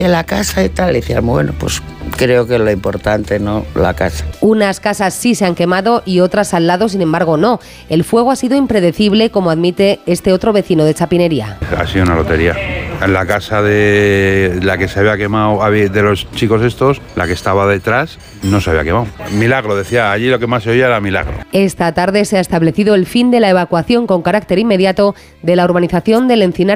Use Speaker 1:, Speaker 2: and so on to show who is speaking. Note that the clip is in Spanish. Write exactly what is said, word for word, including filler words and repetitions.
Speaker 1: En la casa y tal, y decíamos, bueno, pues creo que es lo importante, ¿no? La casa.
Speaker 2: Unas casas sí se han quemado y otras al lado, sin embargo, no. El fuego ha sido impredecible, como admite este otro vecino de Chapinería.
Speaker 3: Ha sido una lotería. En la casa de la que se había quemado, de los chicos estos, la que estaba detrás, no se había quemado. Milagro, decía, allí lo que más se oía era milagro.
Speaker 2: Esta tarde se ha establecido el fin de la evacuación con carácter inmediato de la urbanización del Encinar